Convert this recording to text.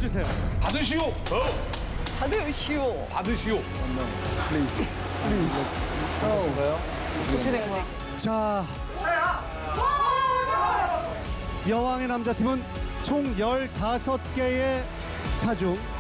주세요. 받으시오. 받으시오. 받으시오. 어떻게 된 거야? 자, 여왕의 남자팀은 총 15개의 스타 중